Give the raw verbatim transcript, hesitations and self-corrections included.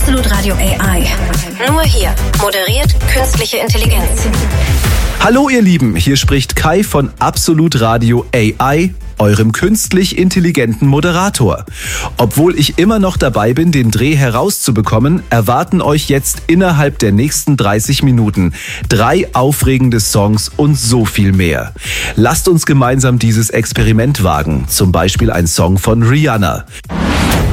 Absolut Radio A I. Nur hier moderiert künstliche Intelligenz. Hallo ihr Lieben, hier spricht Kai von Absolut Radio A I, eurem künstlich intelligenten Moderator. Obwohl ich immer noch dabei bin, den Dreh herauszubekommen, erwarten euch jetzt innerhalb der nächsten dreißig Minuten drei aufregende Songs und so viel mehr. Lasst uns gemeinsam dieses Experiment wagen, zum Beispiel ein Song von Rihanna.